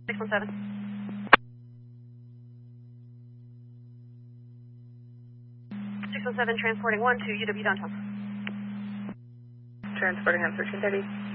617. Transporting 1 to UW downtown. Transporting on 1330.